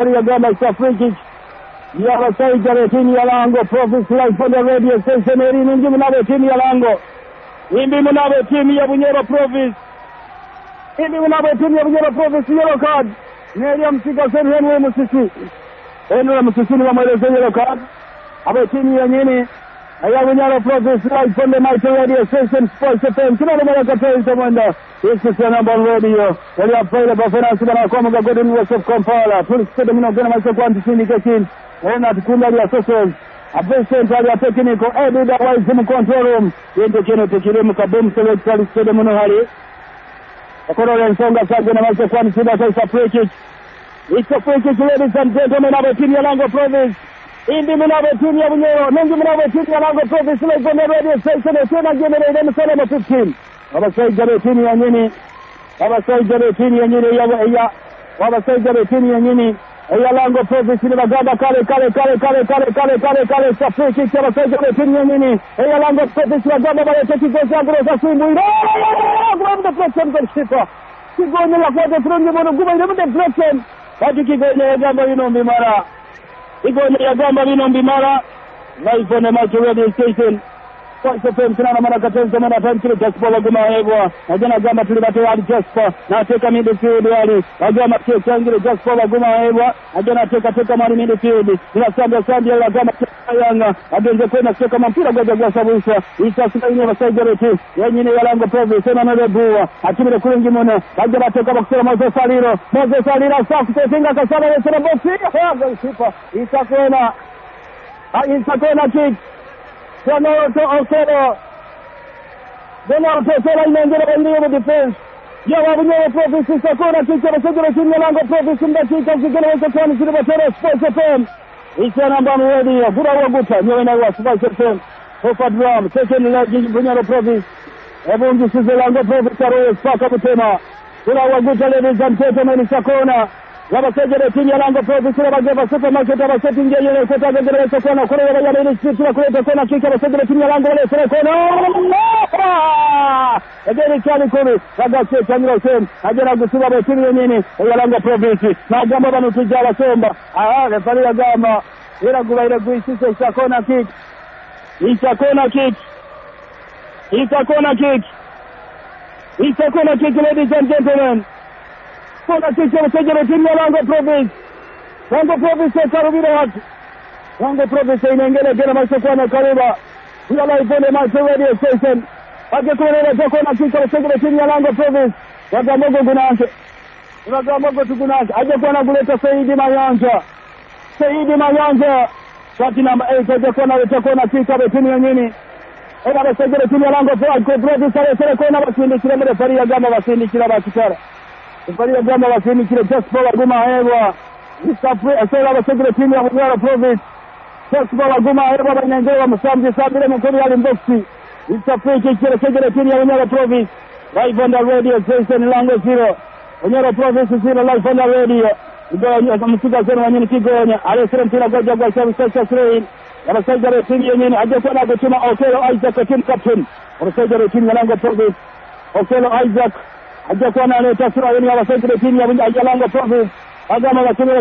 ya gamba ya free kick ya wasaidia timu ya Lango Province live on the radio station ningi mnabo timu ya Lango Imbi mnabo timu ya Bunyoro Province Imbi mnabo timu ya Bunyoro Province yellow card Nelia msika senu Henry Musisi Henry Musisi ni wamweleze yellow card Abe timu ya nyini ya Bunyoro Province live on the mighty radio station Sports FM Kinalo Malaka Teza Mwenda This is the number one radio Wali apfaile bafanasi bana kwa mga Golden West of Kampala Tulikisede muna gana maisha kwa antisini kachini Ona tukunda ya socials Absent ya technical Edu da wise mu control room Yendo kino tekiremu kabum select tulikisede muna hali Akorole nsonga saje na maisha kwa antisini Kaisa free kick It's a free kick ladies and gentlemen Abo timu ya Lango Province Indi mnabo timu ya Bunyoro Nengi mnabo timu ya Lango Province Like on the radio station Tena generate Msalama 15 Wabasaijare timu ya nyini Wabasaijare timu ya nyini Wabasaijare timu ya nyini ya Lango Province ni magamba kale Free kick ya wabasaijare timu ya nyini ya Lango Province magamba bale tekikosa Grosa Simbu Grab deflection kwa shipa Kigoni la kwa defrungi mono guba ile deflection Hadi kigoni ya gamba vinombi mara Kigoni ya gamba vinombi mara Live on the Mighty Radio Station Kwanza FM tunana mara katenza mara tankile Jasper waguma hebwa Najana gamba tulibate wali Jasper Na ateka midfield wali Wagama teka ngile Jasper waguma hebwa Najana ateka mari midfield Nila sandi ya wagama teka yanga Agenze kwena seka mampira gwaja gwa sabuisa Isa sika inye wasajareti Yenyine ya Lango Province Sena narebuwa Atimile kulengi muna Wagama teka bakusura Moses Saliro Safu tefinga kasana Wesera boxi Haga isipa Isa kwena kick Donald Okelo inaingia kwa defense ya Bunyoro Province Sakona kicha basajira timu ya Lango Province ndakika kigele wako kwa ni Silver Sports FM isa namba radio gura waguta nyewe na wa Sports FM Hofa Drum second leg Bunyoro Province Ebungi Lango Province Royal Spark Butema gura waguta ladies and gentlemen Sakona Wabasajira timu ya Lango Province Bageva Supermarket abaseti ngiye yele kota gagere Sakona kule ya ile street la kuleta kona kika basajira timu ya Lango wale Sakona Ageni kali kule bagase Chamiro Sen ajana gusiba timu yenyewe ya Lango Province na gamba banu tujala somba refari ya gamba ila gula ile guisise Sakona kick ladies and gentlemen Kona kicha wasajira timu ya Lango Province Lango Province karubira watu Lango Province inaengele kena masokwana karuba Hula laifone Mighty Radio Station Ake kuwenele kona kicha wasajira timu ya Lango Province Wagamogo tugunanche Aje kuwana kuleta Saidi Mayanja Kati namba 8 aje kuwana leta kona kicha timu ya nyini Ega wasajira timu ya Lango Province Sare kona wasindi kila mre fari ya gama wasindi kila bakitara Ifariya gamba wasini kile Jasper waguma hebwa Asera wasegre timu ya Bunyoro Province Jasper waguma hebwa Bainengewa Musambi Sabile Mkori ya Limboksi Isafriki kile segre timu ya Bunyoro Province Live on the radio station Lango 0 Bunyoro Province 0 live on the radio Igonya msiga zenu wanyini kigonya Alesere mpira goja kwa shabu sasa Srein Wasegre timu ya nyini Aje kwa kutuma Okelo Isaac team captain Wasegre timu ya Lango Province Okelo Isaac Aje kwa analeta sura yenu ya wasajili timu ya Lango Province agama watumele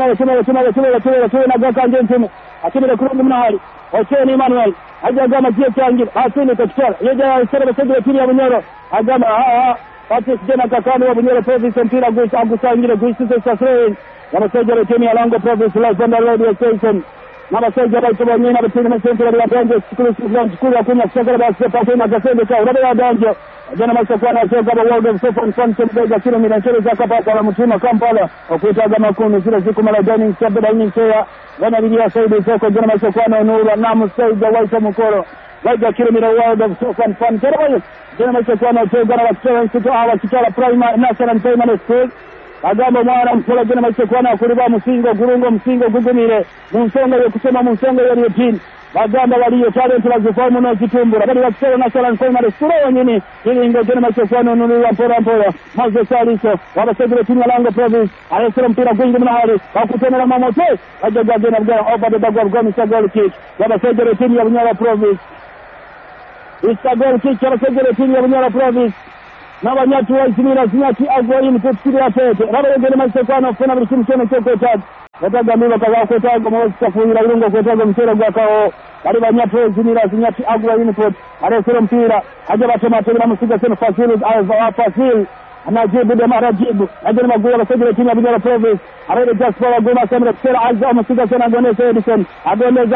na gaka njentimu atumele kurungu mnahari Ocheni Emmanuel aje agama kie changi asini katikara yeja wasajili wasajili timu ya Bunyoro agama Patrick Jena kakani wa Bunyoro Province mpira agusangile guisise sasrei ya wasajili timu ya Lango Province live on the radio station na wasajili wa itoba nyina betini mesentila bila danje skulu ya kunya kusakala basi pasena kasende kwa urade ya danje Jana masokwana soka ba World of Sofa Conference Bega kilo milioni za kapa kwa mtima Kampala okuitaga makumi zile siku mala dining sabda nyingia wana bidia Saudi soko jana masokwana nuru namu Saudi waita mkoro Bega kilo milioni World of Sofa Conference jana masokwana soka na experience to hawa kitala primary national primary school agamba mwana mkola jana masokwana kuliba msingo gurungo msingo gugumire msonga yo kusema msonga yo ni Bagamba waliyo talent wazifamu na kitumbura bali wakisema national primary school wanyini ili ingojene masokwana nuru wa mpora Moses Aliso wabasajile timu ya Lango Province alesera mpira gwingi mnahari wakutenela mamote ajaga na mgana over the bag goal sa goal kick wabasajile timu ya Bunyoro Province isa goal kick wabasajile timu ya Bunyoro Province na wanyatu wa isimira zinyati agwa ini kutsiria tete rabele masokwana kuna bishimu chene choko tatu Wataga milo kaza kwetaga mwezi kufuira lungo kwetaga msera gwakao bali banyato zinira zinyati agwa input aresero mpira aje batema musiga sema Fasil anajibu de marajibu ajana magula basajira timu ya Bunyoro Province arede Jasper Agoma semra kusera alza musiga sana Agonese Edison Agonese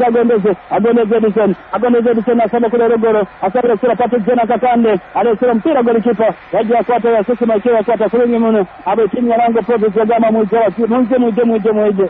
Edison asaba kule Rogoro asaba sura Patrick Jena Kakande aresero mpira golikipa yaje akwata ya sisi maikio akwata kulingi muno abe timu ya Lango Province agama mwijewa muje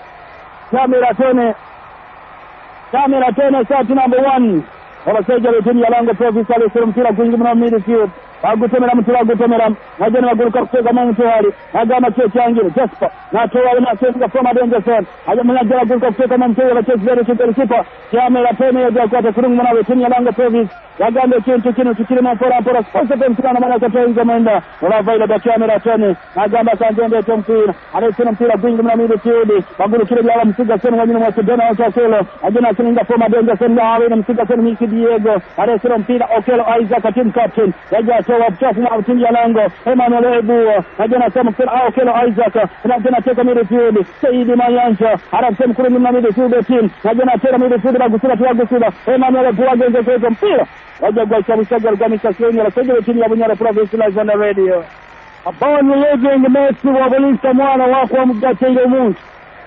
Kamera tone shot number 1 abasajja timu ya Lango Province aresero mpira kuingi muno midfield agutomera najana baguruka kutega muntu wali agama cyo cyangire Jasper natowa na cyo from Adengeson ajamanya baguruka kutega muntu wali cyo kipa Kamera tone ya kwa kurungu mwana timu ya Lango Province yagande kintu kikiri mpora sponsor mtana maana katoinga mwenda wala vaila da Kamera tone agamba kanjende cyo mpira aresema mpira kwingi mwana midfield bagurukire byaba msiga sene wanyine mwa Dona Okelo ajana kininga from Adengeson na awe na msiga sene Miki Diego aresema mpira Okelo Isaac team captain yaja wa mchafu na timu ya Lango Emmanuel Ebuwa najana sema mpira Okelo Isaac najana teka midfield Saidi Mayanja anasema kule ni midfield team najana teka midfield bagusula Emmanuel Ebuwa genze kwa mpira wajagwa chabusaga organization ya sasa timu ya Bunyoro Province Live on the radio upon living Messi wa Bolista mwana wako mgache ile mungu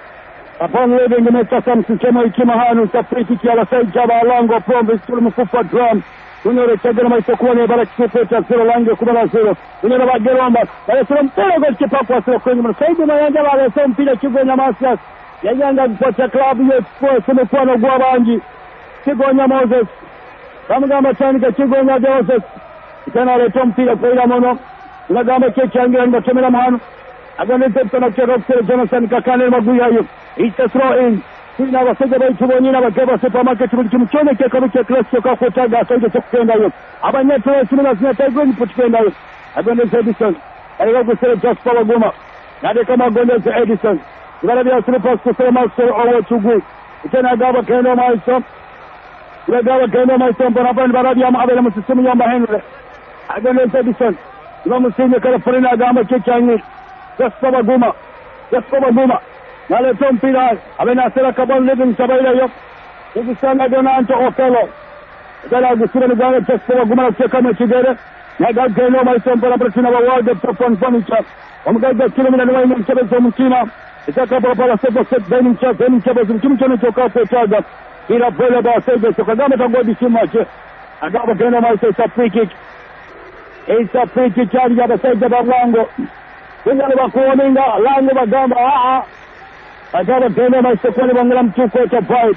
upon living Messi samsema ikima hanu safari ya wasaidia wa Lango Province tulumkufa drum Bunyoro chagana maisokone bara kipo cha sura Lango kubala sura Bunyoro bageromba bale sura mpira kwa kipa kwa sura kwenye Saidi Mayanja wale sura mpira kigo nyamasa yajanga kwa klabu ya sports mfano gwa banji kigo Moses Kamugamba chanika kigonya Joseph tena leto mpira kwa ila mono nagamba cyecyangira ngatomera mahano agane tepana cyakofere Jonathan Kakane maguya yo it's a throw in sina basege bayitubonye n'abagaba supermarket buri kimchone cyakabuke class cyo kwetaga asenge cyokenda yo abanyeto basina zinatago ni putkenda yo agane Edison aliga gusere Jasper Agoma nade kama gole Edison ibara bya super kusema maso owo tugu tena gaba kendo maiso Legawa kendo maisha mpana barabi ya maabele msisimu ya Henry agane Edison ilo msinye California agama chechangi Jasper Agoma nale tompira abena sera kabon living sabaila yo ikisanga dona anto Okelo dala gusira ni gane Jasper Agoma kama chigere naga kendo maisha mpana pretina wa world top on furniture omgaga kilomita ni wayne mchebe mkina itaka pala sebo set dining chebe kimchone choka kwetaga ila bole ba sege tukagama tangodi simache agaba kendo maisha free kick isa free kick ya basaidia ba Lango Bunyoro bakuoninga Lango bagamba agaba kendo maisha kwa bangala mtuko cha fight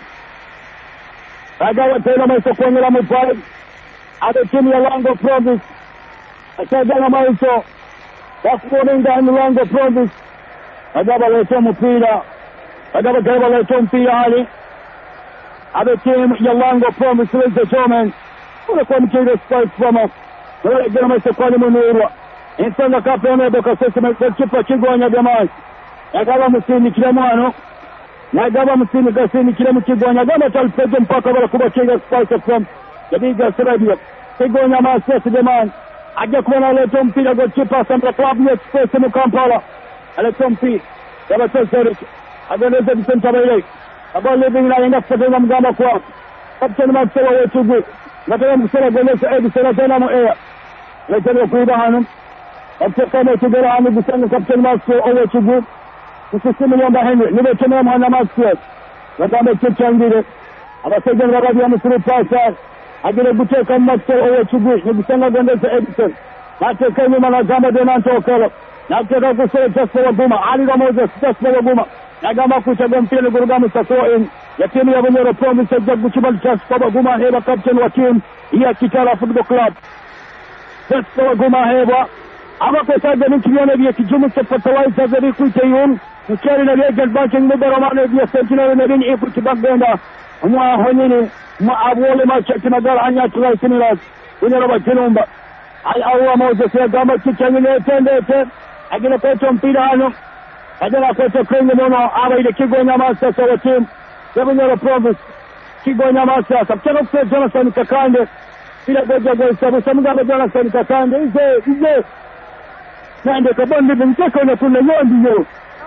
agaba kendo maisha kwa ngala mfight ade timu ya Lango Province akagana maisha bakuoninga Lango Province agaba leto mpira agaba kendo leto mpira hali Abe timu ya Lango Province ladies and gentlemen kwa mkile sports promo wale gana maisha kwa munurwa insanga kapone boka sasa mkipa kigonya jamani agaba musini kila mwana agaba musini gasini kila mkigonya gama talpeje mpaka bala kuba kinga sports from yabiga siradia kigonya masasi jamani aje kuona leo mpira kwa kipa Sandra Club ya Express mu Kampala ale tompi kama sasa agoneza bisenta bale About living na enda kutenga mgamba kwa Captain Maxwell wetu gwe nataka msela gonesa Edison tena mo air letero kuiba hanu kama tugera hanu bisanga Captain Maxwell wetu gwe usisimu nyamba Henry nibe tena mwana Maxwell nataka changire abasajja barabi ya msuru pasa agire guteka Maxwell wetu gwe nibisanga gonesa Edison nataka nyuma na gamba Donanto Okelo nataka kusema Jasper Agoma ali na Moses Jasper Agoma nagamba kuchaga mpira gurugamu sasoen ya timu ya Bunyoro Province jagu chibal Jasper Agoma heba captain wa timu ya Kitala Football Club Jasper Agoma heba abako saga nikiona bia kijumu cha fertilizer zari kuitayun mkari na legal banking mubara mane bia sentinel na bini ifu kibagenda mwa honini mwa abole machati magara anya tulai sinilas Bunyoro Bajilumba ai awa Moses ya gamba kichangile tendete agina kwa mpira hano Ajana kwa kwenye mono aba ile kigonya masa sawa team ya Bunyoro Province kigonya masa sabchana kwa Jonathan Kakande bila goja kwa sababu samgamba Jonathan Kakande ize nande kabondi bimteko na kuna yondi yo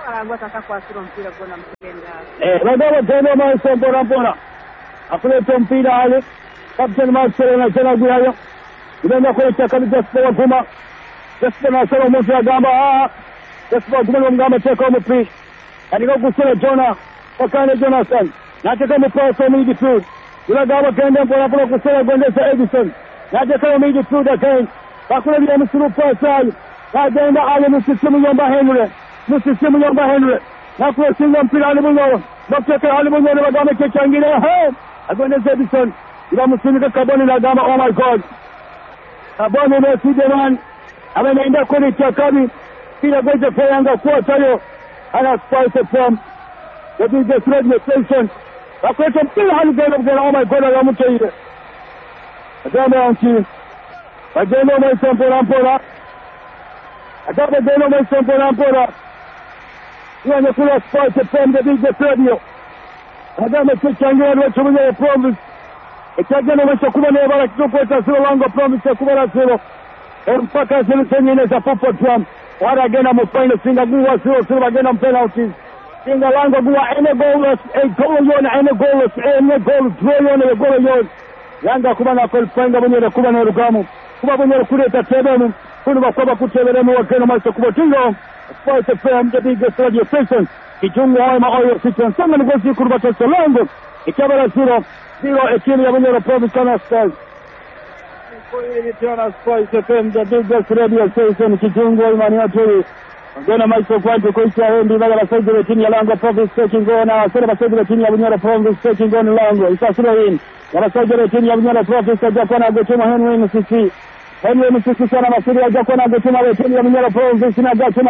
arangwa takakwasira mpira gona mutenda bagabo tendo maiso mpora akuleta mpira ale Captain Marcelo na tena guyayo inaenda kuleta kabisa kwa Guma Jasper na solo mmoja gamba Jasper Guma mgamba cheka mpira alikuwa kusema Jona wakane Jonathan na cheka mpira kwa midfield ila gamba kenda mpora kusema gondesa Edison na cheka midfield again bakula bila msuru kwa sai agenda ale msimu nyomba Henry na kwa singa mpira ale mwenyewe bakeka ale mwenyewe bagamba kechangile agondesa Edison ila msimu kaboni na gamba oh my god abone na Sideman amenenda kwenye chakabi kila goje fayanga kwa tayo ana spice from the biggest radio station akwete mpira hali gana oh my god ya mtu ile agamba anti agenda maisompora agamba agenda maisompora yeye kula spice from the biggest radio agamba changanya watu wenye promise ikagenda mwishokuba ne bara kitoko sio lango promise kubara sio mpaka zile za popo drum wala gena mfano singa guwa sio bagena penalties singa lango guwa ene goals goal yon yanga kuba na kolpanga bonyere kuba na rugamu kuba bonyere kuleta tebenu kuno bakoba kuteberemo wakena maso kuba tingo Sports FM the biggest radio station kijungu haima oyo station sanga ngozi kurba toso lango ikabara sio ekimu ya Bunyoro Province Kana Stars. Tena Sports FM the biggest radio station kijungu imani aturi. Ngona maiso kwanza kuisha hendi baga basaidia timu ya Lango Province taking on na sasa basaidia timu ya Bunyoro Province taking on Lango. Isasura hii. Basaidia timu ya Bunyoro Province hajakuwa na gotuma Henry Msisi. Henry Msisi sana masiri hajakuwa na gotuma timu ya Bunyoro Province na gotuma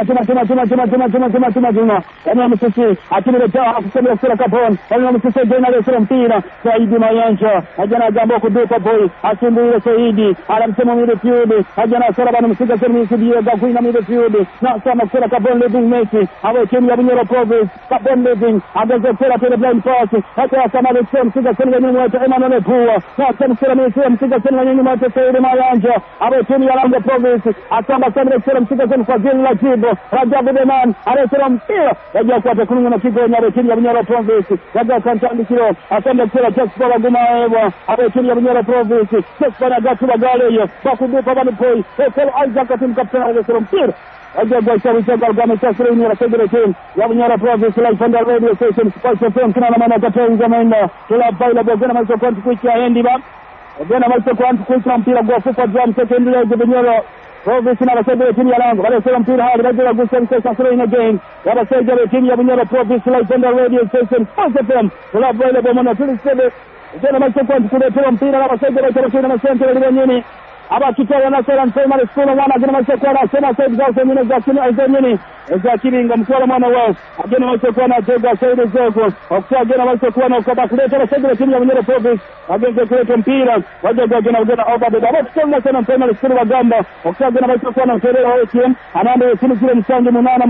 tuma. Henry Msisi akimletea kusema sura kapon. Henry Msisi jana leo mpira Saidi Mayanja. Hajana jambo kuduka boy. Asimbuye Saidi. Anamsema midfield. Hajana sura bana msika sema sidia gakuina midfield. Na sama sura kapon living Messi. Hawa timu ya Bunyoro Province kapon living. Agaza sura pele blind pass. Hata kama leo msika sema nyuma ya Emmanuel Pua. Na sama sura msika sema nyuma ya Saidi Mayanja. Hawa timu ya Lango Province atamba sema sura msika sema kwa Zil Lajibo. Rajabu Deman. Anasema mpira. Yaja kwa takunga na kigo ya timu ya Bunyoro Province. Yaja kantandi kilo. Asante kila Jasper Guma ewa. Hawa timu ya Bunyoro Province. Jasper Gatu bagale hiyo. Bakudupa bani poi. Kwa Isaac timu kapteni anasema mpira. Aja kwa sababu kama sasa ni rasmi team ya Bunyoro Province live on the radio station Sports FM kuna na maana katenga maana kila baila bogena maisha kwa kuicha hendi ba bogena maisha kwa kuicha mpira kwa fupa drum second leg Bunyoro Province na rasmi timu ya Lango wale sema mpira hadi ndio gusa sasa in again wala sasa timu ya Bunyoro Province live on the radio station Sports FM kila baila bogena tulisebe bogena maisha kwa kuletea mpira na rasmi kwa na center ile nyingine aba kitwa na sera nsema school wana gina maseko na sema saidi za semina za kini azanyini za kiringa mkwala mwana wao agena maseko na joga saidi zako okwa gena maseko na ukaba kuleta na saidi timu ya Bunyoro Province agenda kuleta mpira waje gena over the double sema sana nsema school wa gamba okwa gena maseko na mterero wa team anaenda timu zile msanjo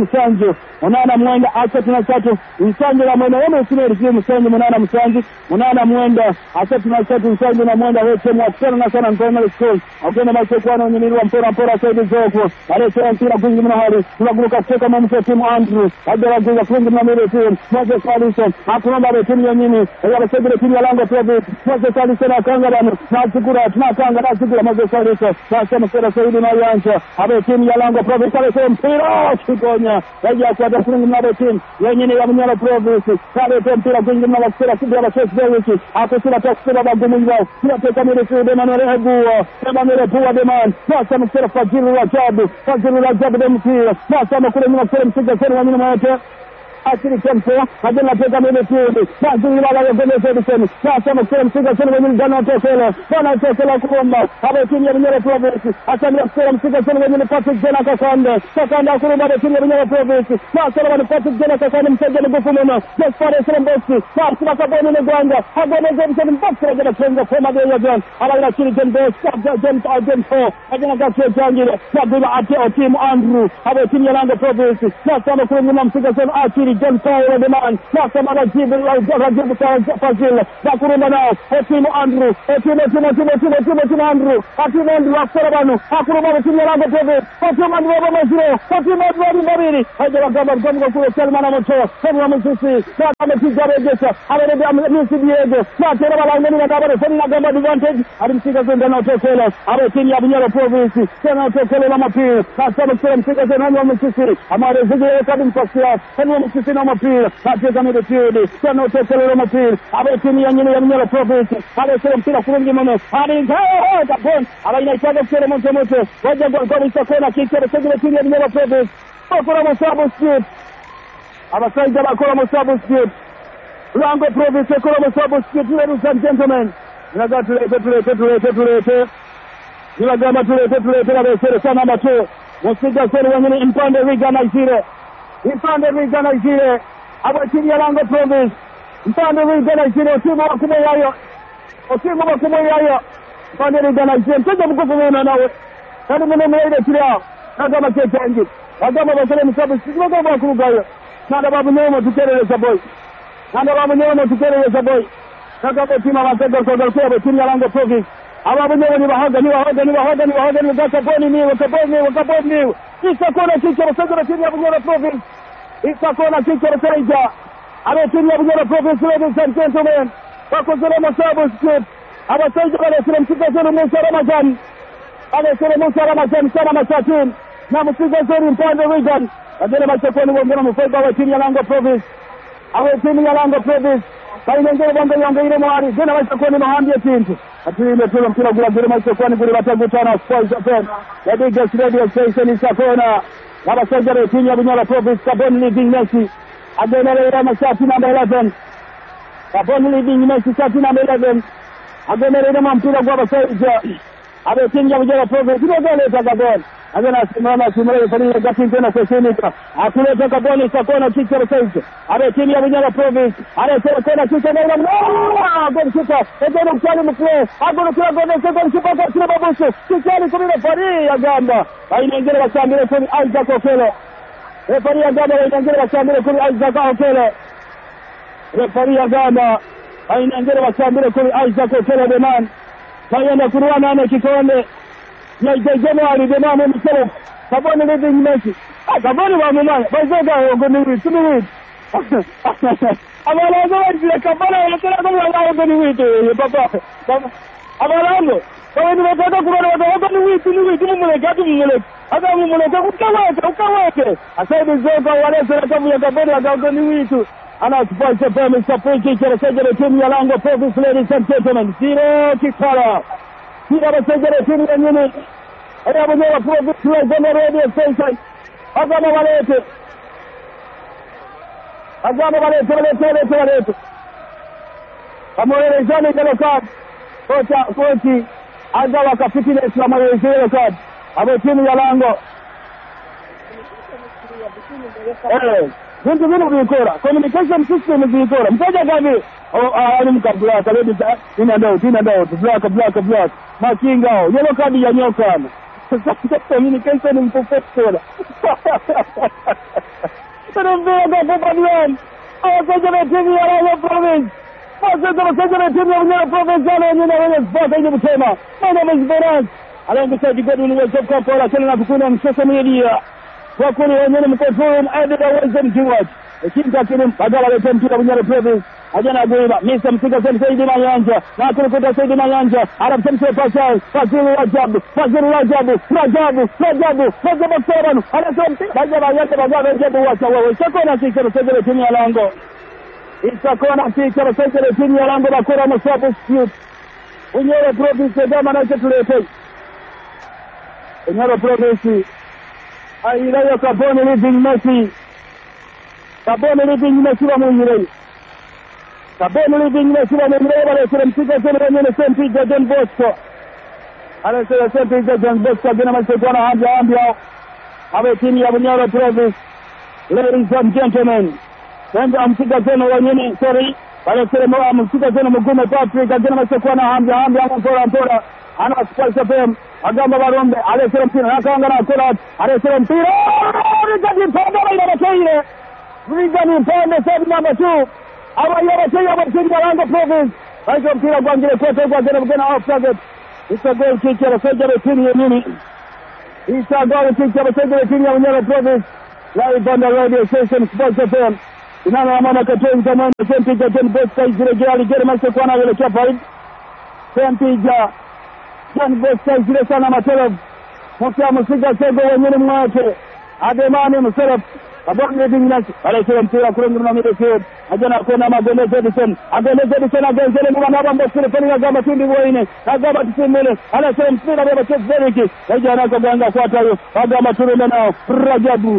munana mwenda asatu na tatu msanjo la mwenda wao usile timu msanjo munana mwenda asatu na tatu msanjo na mwenda wote mwakana na sana nsema school agenda maseko na nyinyi mpora saidi zako wale sema mpira kwingi mnahali tunaguruka kutoka mambo timu Andrew agenda kuja kwingi na mbele timu Moses Salisson hakuna bado timu ya nyinyi wale saidi timu ya Lango Province Moses Salisson akanga bana na sikura tunatanga na sikura Moses Salisson sasa msera saidi na yanja abe timu ya Lango Province wale sema mpira kikonya waje kwa timu na timu yenyewe ya Bunyoro Province wale sema mpira kwingi na wasera sikura wa Chelsea wiki hapo sina takusema bagumu wao tunataka midfield Emmanuel Pua Deman sasa msera Fadhili Rajabu mpira sasa kule nyuma sera msiga sera wanyuma yote akili tempo hajana peka midfield Fadhili Rajabu sasa msera msiga sera wanyuma jana tokela kuomba hapo timu ya Bunyoro Province hata msera msiga sera wanyuma Patrick Jena Kakande kule bado timu ya Bunyoro Province sasa bado Patrick Jena Kakande msajili gofumona Jasper Selembosi sasa kaboni ni gwanga hagone Jameson Mbakira jana kwenga kwa madoya John ala chini James hajana gache jangire sabila ati timu Andrew hapo timu ya Lango Province sasa kule nyuma msiga sera akili John Paul Deman nasema anajibu Fazil na kurumba nao timu Andrew timu Andrew akora bano akurumba timu ya lango Province timu Andrew wa maziro timu Andrew mbili haja gamba kwa kule Salman Moto kwa msisi na amepiga rejesha amerejea Messi Diego na tena balangeni na gamba na gamba advantage alimsika kwenda na Otokelo timu ya Bunyoro Province tena Otokelo na mapira sasa kwa msika tena na Messi amare zile kadi mpasia tena Messi na mapira katika midfield tena Otokelo na mapira timu ya Bunyoro Province sasa mpira kurungi mno Gabon inaitaka kusema moto waje kwa msakona kike sasa timu ya Bunyoro Province kwa Musabu Skip abasaija bakora Musabu Skip Lango Province kwa Musabu Skip ladies and gentlemen ninaga tulete nilagamba tulete na besere sana macho musiga sere wengine impande riga Nigeria abatinya Lango Province impande riga Nigeria timu wakubwa yayo impande riga Nigeria mteja mkufu nawe kandi mwenye ile kila kama ketangi agamba basale Musabu Skip ngoma kurugayo nanda babu nyoma tukereza boy kaka timu wanataka kuondoka timu ya Lango Province ababu nyoma ni bahaga ni Gaboni ni wakaboni isakona kichwa sasa timu ya Bunyoro Province isakona kichwa sasa timu ya Bunyoro Province ladies and gentlemen wako zile Musabu Skip abasaija wale sile msika zenu Musa Ramadan sana machatin na msika zenu mpande region Adela machakoni wongera mfaiba wa timu ya Lango Province timu ya Lango Province bainengere bongo yongere mwari dena machakoni mahambia tintu atile tulo mpira gura machakoni gura batagutana Sports FM ya Biggest Radio Station isakona na sajara timu ya Bunyoro Province Gabon leading Messi agenera machati number 11 Gabon leading Messi chati number 11 agenera mpira gwa basaija timu ya Bunyoro Province ndio Gabon agana simama simama fanya gati tena kusimika akuleta Gabon sakona kichwa sasa timu ya Bunyoro Province sasa kichwa na gol kichwa ndio mchani mkwe agona kwa gol sasa kichwa kwa babusu kichwa kumina fari ya gamba inaingia wasambile kuni Isaac Okelo refari ya gamba inaingia wasambile kuni Isaac Okelo refari ya gamba inaingia wasambile kuni Isaac Okelo Deman bayana kuruana na kikombe ya Januari de mama mselo Gabon leading Messi Gabon wa mama bazoga ogoni tumi abala zaidi Gabon wanataka kwa ogoni witu papa abalango kwa nini wataka kuona ogoni witu mumuleke hata mumuleke ukaweke asaidi zoga wale serikali ya Gabon ya ogoni witu ana Sports FM support cha sajara timu ya Lango Province ladies and gentlemen zero kikala kila basajara timu ya nyini aya Bunyoro Province wa Radio Station agama walete amorejani yellow card kochi aga wakafitile Islam yellow card timu ya Lango Vintu vile vikora communication system vikora mtaja gavi alimkabla kabisa ina ndio black makingao yellow card ya nyoka sasa communication mpopote sana ndio babalian sasa timu ya Lango Province sasa timu ya Bunyoro Province wale sport ile mtema ndio mzibara alangusaji godi ni World Cup wala tena nakuna msasa media kwa kweli wenyewe mkofuo aidha waweze mjiwaji kinga kile badala ya mpira Bunyoro Province ajana agoiba Mr. Msika Saidi Mayanja na kukuta Saidi Mayanja anamsemsha pasai Fazil Rajabu Sabanu anasema Rajabu wacha wewe chakona kike sasa timu ya Lango isakona kike sasa timu ya Lango bakora Musabu Skip Bunyoro Province dama na tulete Bunyoro Province aila Gabon leading Messi wa mwingine Gabon leading Messi wa mwingine wale mpiga tena wenyewe Saint John Bosco anasema Saint John Bosco jana mshakuana hapa timu ya Bunyoro Province ladies and gentlemen ndio ampiga tena wenyewe wale mpiga tena Mugume Patrick jana mshakuana hapa mpora ana Sports FM agamba barombe alesera mpira nakanga na kola alesera mpira rikadi panda ila batoire Vigani mpande sabu namba 2. Abayabatiya batinda lango Province. Haiko mpira gwangire kwetu kwa gena off target. It's a goal kick ya Basajja timu ya nini. It's a goal kick ya Basajja timu ya Bunyoro Province. Live on the radio station Sports FM. Inana mama katoi kama mpija John Bosca zile aligere kwa na ile faida. Mpija John Bosca zile sana matelo. Mkia msiga sego wenyewe mwake. Ademani msela abonye dinginasi alekele mpira kurenga na midfield ajana kona Magole Edison agenzele mwana bamba sile fanya gamba tindi woine agamba tisimele alekele mpira baba chezeriki ajana kuganga kwa tayo agamba turume nao Rajabu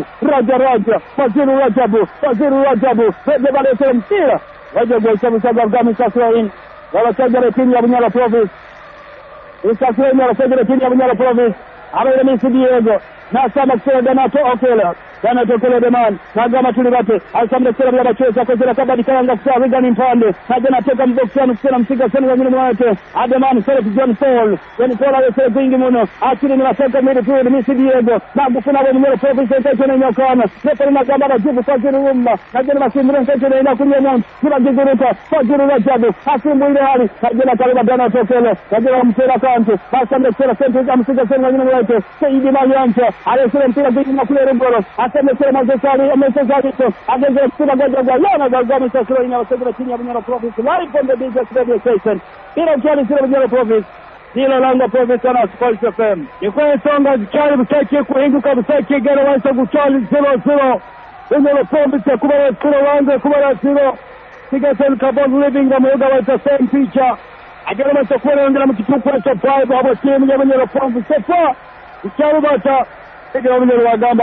bebe balekele mpira waje kwa sababu gami sasa in wala sajara timu ya Bunyoro Province isaswe ya sajara timu ya Bunyoro Province abele Messi Diego na sama kusema Donato Okelo Deman nagama tulibate asambe sera ya cheza kwa zile kabadi kanga kwa Vigani mpande najana toka mboxani kusema msiga sana wengine mwate Ademan sera John Paul ale bingi muno akili ni wasaka midfield Messi Diego na bufuna wa Bunyoro Province tena nyakana nepo na gamba bajibu kwa zile umma najana masimira tena ina kunyanya kila gizuruka kwa zile Rajabu asimbu ile hali najana kariba Donato Okelo najana mpira kanto asambe sera senta msiga sana wengine mwate Saidi Mayanja ale sera mpira bingi na kule Rembolo amesema Mazesari amesema ageze mpira goja yana gagami sasa ina wasegera chini ya Bunyoro Province live on the biggest radio station ila kiali sira Bunyoro Province ila lango Province na Sports FM ikwe songa chali butaki kuinguka butaki gera wansa guchali 0-0 Bunyoro Province kubara sira wanza kubara sira Tigasen Kabon living na muda wa same feature agera wansa kuona ngala mkituko cha 5 hapo timu ya Bunyoro Province sasa ikiwa bata Ega Bunyoro wagamba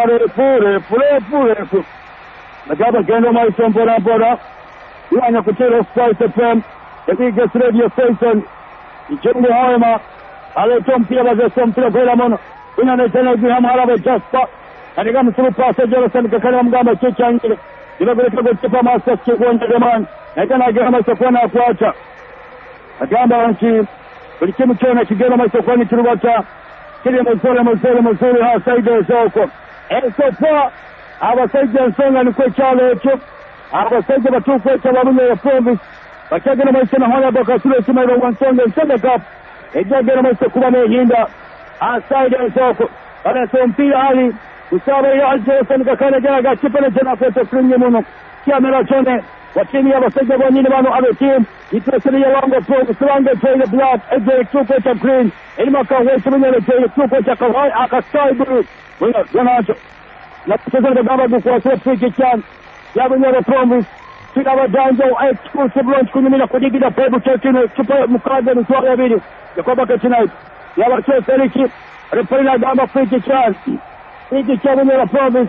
pure. Magaba gendo maiso mpora. Iwanya kutero Sports FM. The biggest radio station. Ichungu hoema. Aleto mpira bazeso mpira kwela mono. Inanetena Ibrahim Harabe Jasper. Katika msuru pasa Jonathan kakana mgamba chicha ngile. Ilaguleka gotipa Masters kikuonja demani. Naitana agera maiso kuwana kuacha. Agamba wanchi. Ulikimu chona kigeno maiso kuwani turubata. Kile mzuri hasaida zoko esofa abasajja nsonga nikwe kyalo ekyo abasajja batukwe Bunyoro Province bakagena maisha na hoya bakasule kimero wansonga nsonga cup ejagena maisha kuba nehinda hasaida zoko ana mpira hali usaba ya Algerson kakana jaga chipana jana kwa fringe muno kamera chone watini ya basajja bonyine bano abe team itresele ya lango Province lango trade black ejek tukwe cha green ilima wetu Bunyoro tukwe cha kawai akasai buru Donato na kucheza gamba kwa free kick ya Bunyoro Province kila wadanjo exclusive launch kunyumina kudigida pebu chakino chupa mkaza ni swala ya video ya kwa baka tonight ya wacho Feliki referina gamba free kick ya Bunyoro Province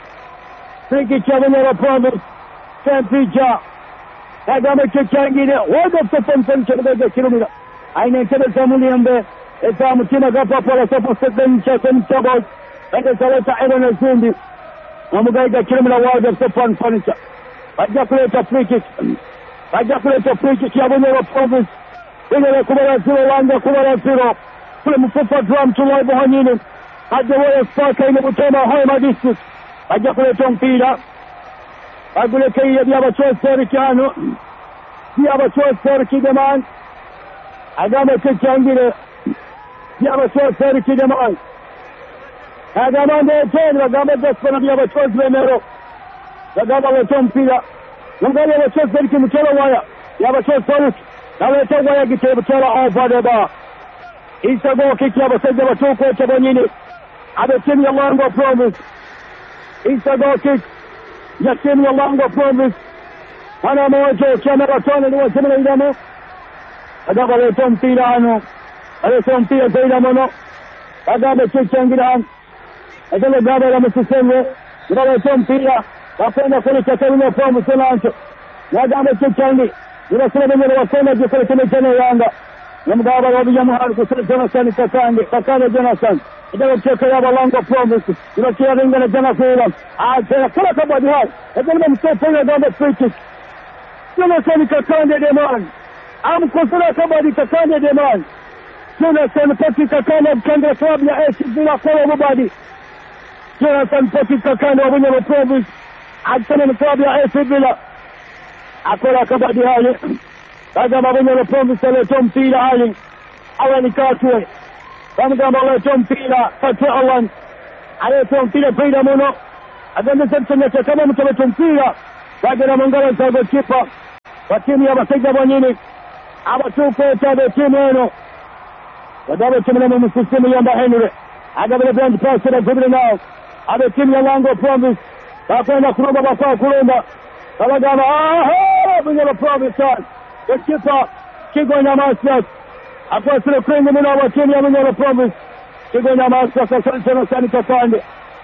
Tempija agamba changine world of the fun chakega kilomita aina tebe samuliambe esa mutima gapa pala sopo seven chasen chabo ende saleta Aaron Zindi amugaiga kilomita world of the fun furniture baja kuleta free kick ya Bunyoro Province ile kubara zero wanga kubara zero kule mfufa drum tulive hanyine hajawa spaka ile mutema Hoima district baja kuleta mpira aguleke yabachosa rikano yabachosa rikideman agamba changire yabachosa rikideman agamba ndeteni agamba jasona yabachosa bemero agamba wetompira ngale yabachosa rikimutelo waya yabachosa riki naleta waya gitebutela over the bar isago kiki yabasajja batuko chabonyine abetimu ya Lango Province isago kiki ya timu ya Lango Province ana moja kamera tano ni wasemela ndamo agaba leto mpira ano aleto mpira zaida mono agaba chichangira agaba gaba la msiseme ngaba leto mpira wapenda kule Bunyoro Province lancho agaba chichangi ndio Bunyoro wasema je kule tumechana Yanga namgaba wa Muhammad kusema Jonathan Kakane Jonathan ndio kutoka ya Lango Province ndio kia ringa na jana kwa kila kabadi hai ndio mtofanya gamba free kick Jonathan Kakane Deman amkosera kabadi Kakane Deman Jonathan Kakane kanda klabu ya AS Villa kwa Mubadi Jonathan Kakane wa Bunyoro Province Arsenal klabu ya AC Villa akola kabadi hali baada mabonyo la Promise alitoa mpira hali Alan Katwe kama alitoa mpira Fatih Alan alitoa mpira pia muno agenda sasa kama mtu alitoa mpira baada ya mangala za kipa wa timu ya Basega Bwanyini abatuko tabe timu eno wadaba timu na msimu ya Henry agabele brand pass na gobile nao abe timu ya Lango Promise bakwenda kuroba bakwa kulomba kabagama bunyo la Promise kipa kigonya Masters akwasile kwenye mwana wa timu ya bunyo la Promise kigonya Masters sana kakande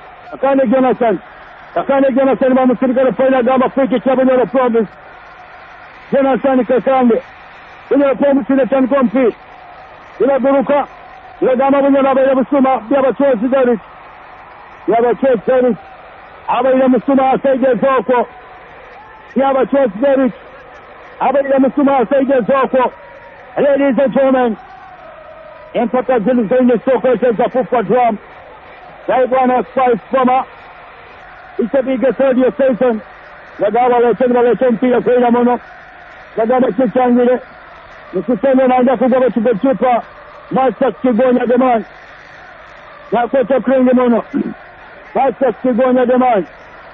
Jonathan mamusirikale faina gamba fiki cha bunyo la Promise Jonathan kakande bunyo la Promise ile tanko mpi ile buruka ile gamba bunyo la baya busuma bya bachozi Derek ya bachozi Derek aba ile musuma asaide zoko ya bachozi Derek aba ile musuma asaide zoko. Ladies and gentlemen, empaka zili zenye soko za fufa drum Bwana Spice Foma itabiga third year season wagawa wale mpira kwa mono wagawa kichangile nisiseme naenda kugawa chupa Master Kigonya Deman na kwa kringe mono Master Kigonya Deman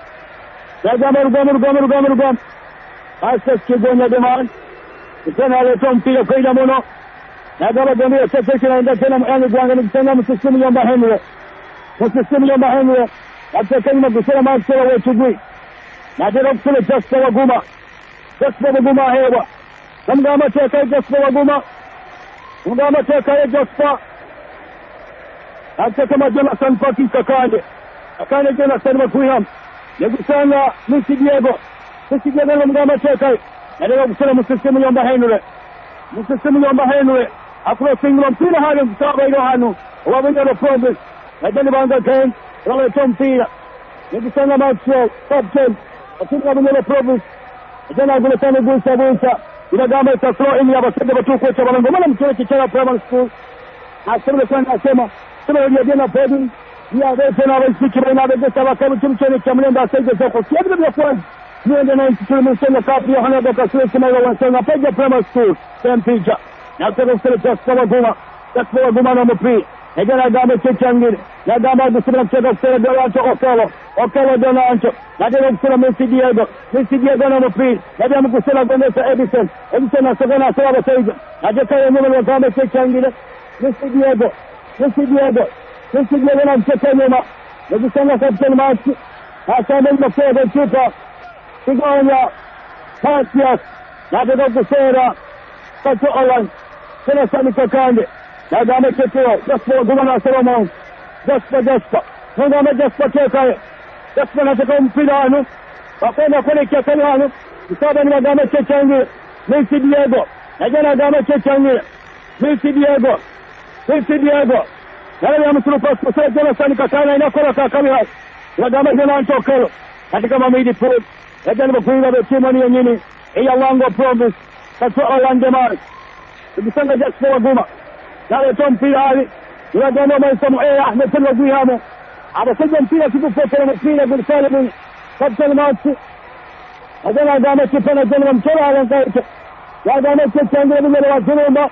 wagawa Master Kigonya Deman tena alitoa mpira kwa mono na gaba gambia sasa kinaenda tena mwani gwanga ni tena msimu ya Henry atakayema kusema masala wa chugui na tena kule Jasper Waguma hewa ngama teka Jasper Waguma hata kama Jonathan Paki kakande Jonathan Makuiham nekusanga Misi Diego ngama teka na tena kusema msimu ya Henry akula singwa mpira hali msaba ilo hanu wabunyo la Promise najani banga ten wale tompira nikisanga Maxwell captain atimu wabunyo la Promise najani agule tani gusa ila gamba ita flow in ya Basega batuko cha balango mwana mtuwe kichara primary school asema kwa nasema sema ya jana podi ya vefe na wasiki na begesa wakabu chumchene cha mlenda asaidia zoko siya bila kwanza niende na institution kapi ya hana doka sile kama ilo wansanga peja primary school tempicha na kwa kusele Jasper Waguma na mpira najana gamba chechangire na gamba kusema kucheka kusele Delancho Okelo Delancho na tena kusema Misi Diego na mpira na tena kusema Vanessa Edison na sagana sawa basaidia na jeka yenyewe na gamba chechangire Misi Diego na mcheka nyuma na kusema kapteni Machi asema mfego chupa kigonya Pasias na tena kusema Fatih Alan tena sani kakande na gamba chetewa Jasper Waguma na Solomon Jasper ngama Jasper tekaye Jasper nataka mpira hano wakwenda kule kiakani hano msaba ni gamba chechangi Misi Diego na jana gamba chechangi Misi Diego na ya msulu pasko sasa jana sani kakana inakola kakami hai na gamba jana antokelo katika mamidi pro na jana bakuinga betima ni nyingine ya Lango Promise Fatih Alan Demar tukisanga Jasper Waguma na leo mpira hali ila jambo maisomo Ahmed Telwazi hamo abasaja mpira kikufuata na mpira Gonzalo Captain Machi adana gama kipana jana mchora anaanza ya gama changanya bila waziromba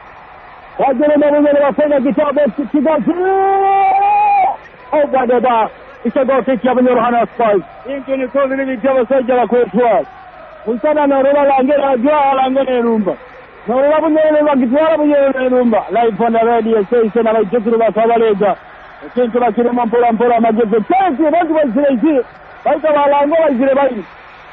bila wafanya kitabu kigazi au baada ishagote kia banyo hana Spice ingi ni kwa vile jamaa sajala kwa twaa msana na rola langera ajua langene rumba na rola bunyele wakitwala bunyele rumba live on the radio station na jikuru basabalega kintu bakirema mpola mageze tezi bantu bazirezi baita balango bazire bayi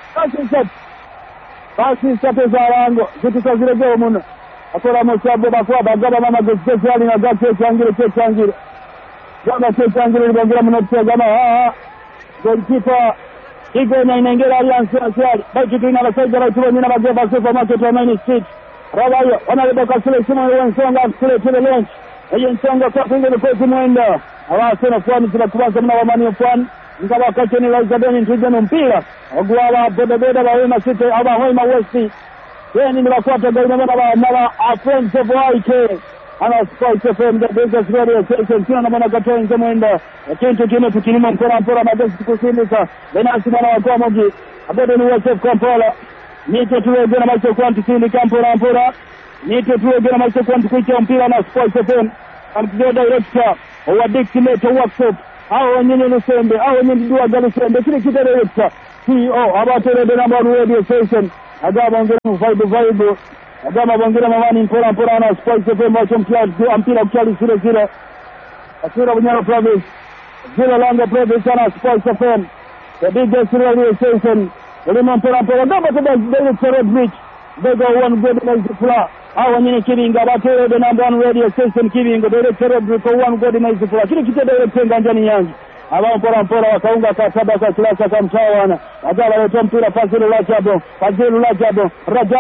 basi sasa zalango kitu kazirege umuntu akora musabo bakwa bagaba mama gese ali na gache changire jana changire bongira munotse gama goalkeeper Igo na inaingia Alliance National baki tuna basaidia watu wengine bageba supermarket wa Main Street rabayo wanaleta kasule simu wensonga kule tele lunch hiyo nsonga kwa kwingine kwa kumwenda awasema kwani tunakuanza mna wamani kwani ngaba wakati ni lazadeni ntujana mpira ogwala bodaboda wa Wema City aba Wema West yeye ni wakwata gari na afrem sevoike ana Spice FM the biggest radio station tuna na katoa nje mwenda kintu kime tukilima mpora magezi kusimika Benasi mwana wa Kwamogi abado ni Joseph Kampala nito tuwege na maisha kwantu sindika mpora nito tuwege na maisha kwantu kuicha mpira na Spice FM amkido director wa dictate workshop hao wenyewe Lusembe hao wenyewe ndio Lusembe kile kitu director CEO abatore de number radio station agaba ngemu vibe agama bongera mawani mpora na Spice FM wa mpira mkali zile asira Bunyoro province zile Langa province na Spice FM the biggest radio station wale mpora ngaba to the Red Bridge they go one good nice floor hao wenyewe Kiringa batore de number one radio station Kiringa direct Red Bridge ko one good nice floor kile kitu direct nganjani yangu aba mpora wakaunga kasaba kwa kilasa kwa mchawana agala leta mpira Fazil Rajabo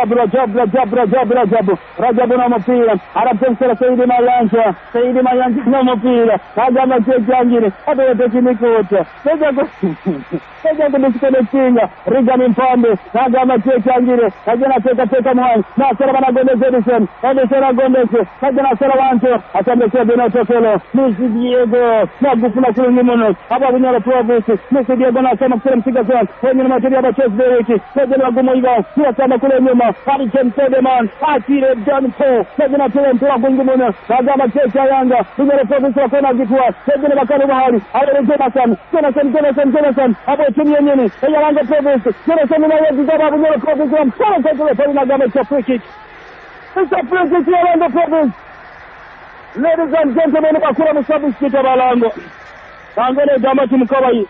Rajab na mpira anapensela Saidi Mayanja na mpira agama chejangire hata teknikota sasa kudisikeletinga Rigani Mpande agama chejangire agana teka mwana na sala bana Gondeze Edison Gondeze agana sala wanto atambesha Benito Tolo Misi Diego na gufuna kulingimono hapa Bunyoro province Misi Diego na sema kile msiga sana wenye materia ba chess dereki sasa wagumo hiyo sio kama kule nyuma hadi James Sedeman atire John Paul sasa na tele mpira gungumona agama checha Yanga Bunyoro province wakona vikwa sasa bakani bahari ale Jonathan hapo chini yenyewe ya Yanga province Jonathan na yeye zaba Bunyoro province msana na gama cha free kick it's a free kick ya Yanga province. Ladies and gentlemen, bakura mshabiki kitabalango Langole gama timkawai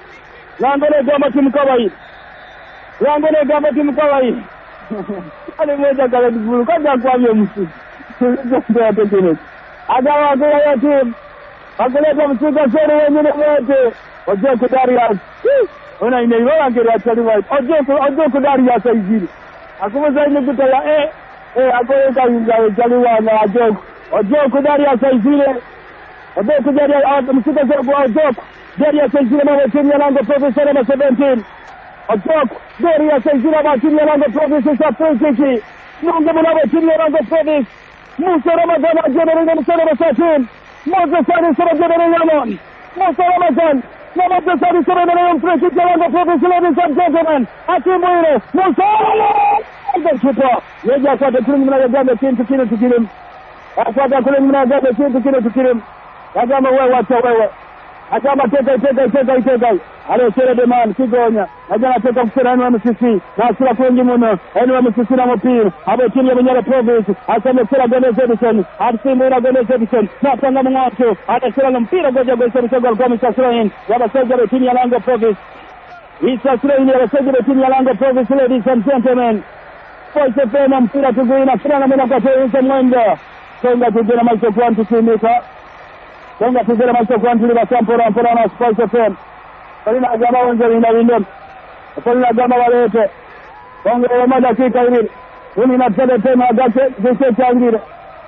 ale moja kala dibulu kaja kwa msi ndio atekele agawa kwa ya team akoleta msika sore wenyewe wote Ojoko Darius ona imeiona ngere ataliwa Ojoko Darius hivi akuweza ile kutaya akoeka yunga taliwa na Ojoko Darius hivi Ojoko Darius msika sore Ojoko Darius hivi na timu ya Lango Professor na 17 Ojoko Darius hivi na timu ya Lango Professor Sapensiki Mungu mwana timu ya Lango Professor Musa Ramadhan ajana Musa Ramadhan Musa Sari Ramadhan Musa Ramadhan Musa Sari Ramadhan Professor Lango Professor ladies and gentlemen Atimwire Musa Ramadhan yeja kwa timu mnayogamba timu akwata kule mnayogamba timu agama wewe wewe agama teka ale sere de man kigonya agana teka msera wa MCC na sura kwenye muno wa MCC na mpira hapo chini ya Bunyoro province asema sera Gondeze Edison asimira Gondeze Edison na tanga mwacho hata sera na mpira goja Edison kwa msasira hii ya sera chini ya Lango province isa sera ile ya sera chini ya Lango province ladies and gentlemen Spice FM mpira tuguina sera na mwana kwa tena mwenda songa tujena maisha kwa tusimika songa tujena maisha kwa tuliba sampora na Spice FM Kalina agama wanjari ina windem Kalina agama walete Kongo wama dakika hili Huni na tele tema agate Zise changire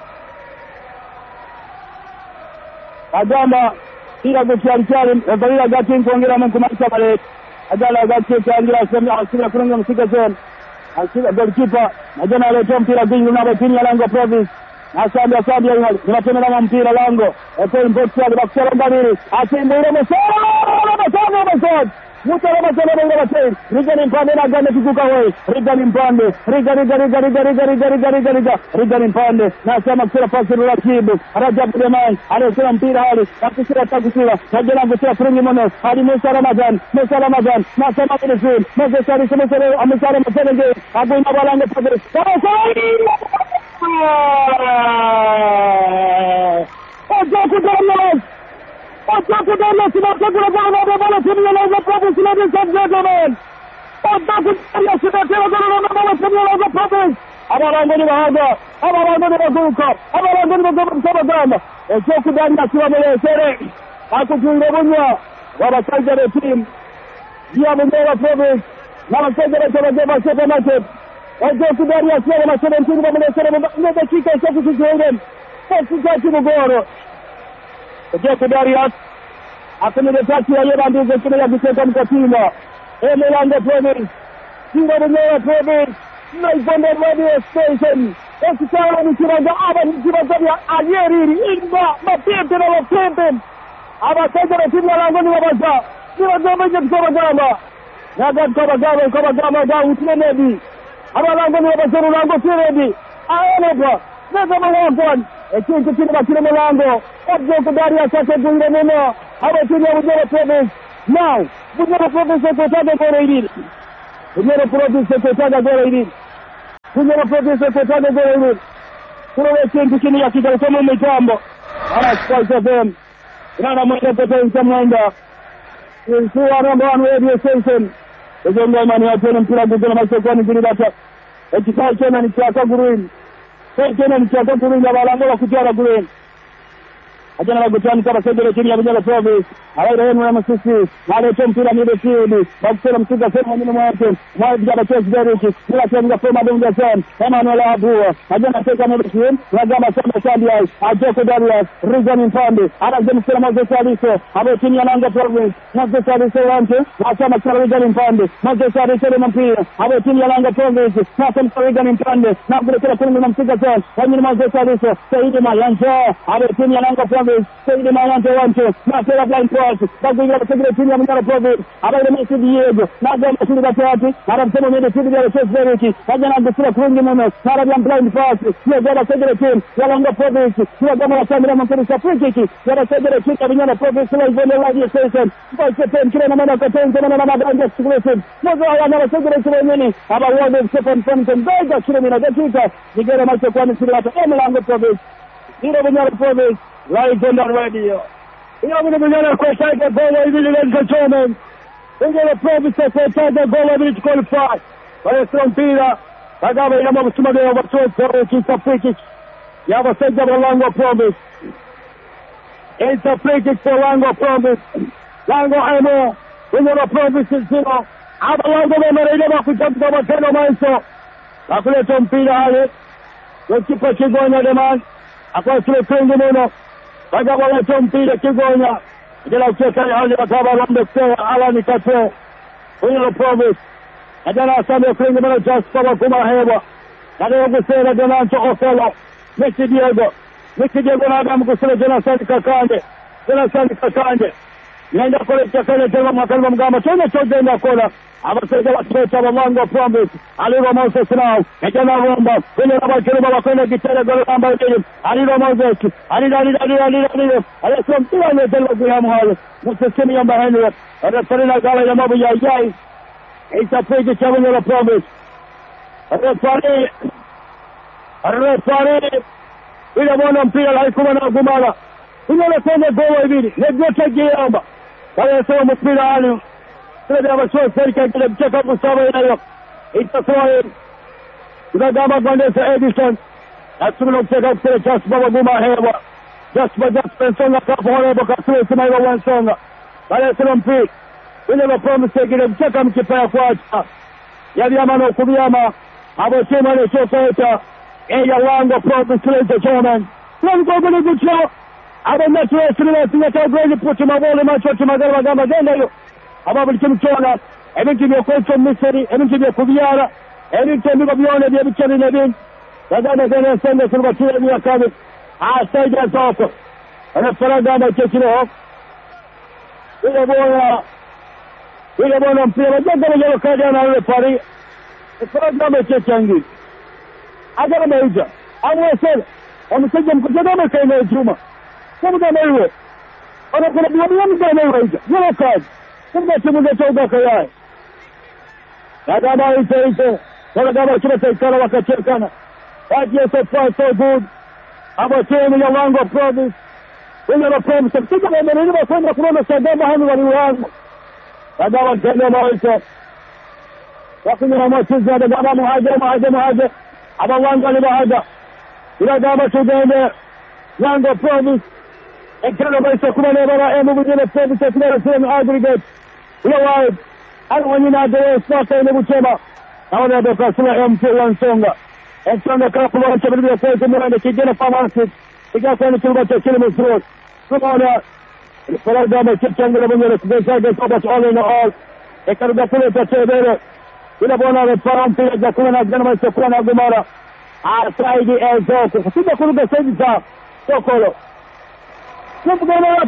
Agama Ila kuchiari Kalina agate Nkongera mkumaisha walete Agala agate changire Asira kurunga msika zone Asira goalkeeper Agana aletoa mpira bingu na batini ya Lango province Asabi ya tunatenda na mpira Lango Eko impoti ya bakisara mbabiri Atimbuire Masad Mutara Masad Rigani Mpande na gane kikuka wei Rigani Mpande Rigani Mpande na sama kusira Fazil Rajab Demai Alesira mpira hali Akisira takusira Najena kusira Kuringi Mono Hadi Musa Ramadan Na sama Kudifin Musa Sari Amisara Masenege Abu Mabalango Padre Ojoko Darius tunataka kuona bala timu ya Lango province ladies and gentlemen Ojoko Darius tunataka kuona bala timu ya Lango province abarango ni bahaga abarango ni bazuka abarango ni bazuka Ojoko Darius wamesere akutunga bunya wabasaidia timu ya Bunyoro province na wasaidia kwa supermarket Ojoko Darius na 17 wamesere na dakika 6 Sasa Mugoro Ojoko Darius akamile tatu ya yeba ndizo kile ya Biseka Mkatima Lango province Bunyoro province na Ibondo radio station ekitala nikibaza abakibaza bya ayeriri imba mapepe na mapepe abasajja timu ya Lango nibabaza nibagamba kubagamba kubagamba ga utinedi abalango nibabaza Lango tiredi ayenepa neza mawakon ekintu kiri bakire Lango obyo kudari asase gunde muno abatimu ya Bunyoro Province now Bunyoro Province kotaga goro iriri Bunyoro Province kotaga goro iriri Bunyoro Province kotaga goro iriri kurowe kintu kini ya kigalo mu mitambo ana Spice FM Rana mwende potenza mwenda Suwa number 1 radio station Ejonga imani ya tena mpira gugana masokoni zilibata Ekikai tena ni chaka guruini Tena ni chaka guruini ya Balango wa kutiara guruini Ajana wagutani kama sejele chini ya Bunyoro Province Alaira yenu ya masisi Waleto mpira mide field Bakutela msiga sema minu mwate Mwadi jaba Chase Derrick Nila tenga fema dunga sen Emmanuel Abua Ajana teka mide field Wagama sema Chandiai Ajoko Darius Rizan Infandi Anaze msila Moses Aliso Abo chini ya Lango Province Moses Aliso wante Nasama msila Rizan Infandi Moses Aliso lima mpira Abo chini ya Lango Province Nasama msila Rizan Infandi Nakulekela kungu na msiga sen Wanyini Moses Aliso Saidi Mayanja Abo chini ya Lango Province Saidi Mayanja wante Nasela blind cross Baguila Segre chini ya Bunyoro Province Abaile Messi Diego Nagama chini batati Arabsemo mede chini ya Chase Derrick Ajana gusira kungi muno Narabian blind pass Yagama Segre chini ya Lango Province Yagama Wasamira Mkirisa Frikiki Yara Segre chini ya Bunyoro Province La Ivone Radio Station Boise Pen Kile na Mana Katenze Mana Madanga Exclusive Mozo Ayana Segre chini nini Aba World of Stephen Fonten Bega chini mina dakika Nigera macho kwa nisiri wata Lango Province Ilo Bunyoro Province Live on the radio Ilo Bunyoro kwa Tiger Goal Ibili ladies and gentlemen Bunyoro Province kwa Tiger Goal Ibili to qualify Wale mpira Kagaba ina mabusuma ya watoto Kisa free ya wasajja wa Lango Province It's a free kick for Lango Province Lango Emo Bunyoro Province 0 Aba Lango Memerele wakutamka mateno maiso Wakuleta mpira hali Wekipa Kigonya Deman Akwa sile kwenye muno Kagaba waleta mpira Kigonya Jela ucheka hali wakaba Lambe Ksewa Alani Kate Bunyoro Province Ajana asame kwenye muno Jasper Wakuma Hewa Kadeo kusera Jonancho Ofelo Messi Diego na Adamu kusura Jonathan Kakande Nenda kole chakale tena makalma mgama Chone chogenda kola Abasega watrecha wa Lango Province Aliro Moses now Ejana Romba Kwenye naba kiruba wakone kitere gole namba ili Aliro Moses Aliro Aleswa mpira netelo kuyamu hali Musesimi yamba Henry Arefarina gala ya mabu ya yai Isa pegi cha Bunyoro Province Arefari Ila mwana mpira laikuma na gumala Bunyoro kwenye gowa ibili Negota giyamba Kaya sewa mpira hali Sile ya basho serika kile mcheka Gustavo inayo Itasoa Kudagama Gwandesa Edison Nasumino mcheka kusile Jasper Waguma Hewa Jasper Nsonga Kapo Horebo Kasule Simaiwa Wansonga Kaya sewa mpira Bunyoro Province kile mcheka mkipaya kuacha Yabiyama no kubiyama Abo chema le shokota Eya Lango Province ladies and gentlemen Lango gole gucho Abo natuwe sinile Singata Gregi puti mabole macho Timagara magamba genda yo Abo bulikimuchona Ebinti byokwetso Misiri Ebinti byokubiyara Ebinti mbigo byone byebichari nebin Kagana gana sende Silbatire biyakabi Saija Zoko Referagama Chechino Ile bona mpira Wajagana jalo kagana Refari Referagama Chechangi Agara Maija Amwesele Omusajja mkujagama kaina Juma Kumda Maiwe Onakuna biwamiya mga Maiwe Ija Yelo kaji Kumda chimuga chauga kayai Kagama ite Kagama chuma taikana wakachekana Wajia so far so good Abo chemu ya Lango Province Bunyoro Province Msija wameriliwa kwenda kuona Sagama hanu waliwangu Kagama kenda maisha Wakunyura machizi Kagama muhaje Aba Lango ni bahaja Kagama chugende Lango Province Ekana maisha kuma nebara Emu Bunyoro Province Ekana sehemu aggregate Ilo wide Anwanyina adewe Smaka ene buchema Awana adoka sila MT1 Songa Ensonga kapuwa Nchabili ya kwezi Mwende kigena Famansit Ikasani chilba cha chile Misrot Kumona Kagama chichangira Bunyoro Kubesaga Sobat all in all Ekana gafule cha chebere Ila bona Refarampi Jakuna na Gana maisha kuna na Gumara Saidi Ezoko kusiga kuruga Saidi za Sokolo Kupugana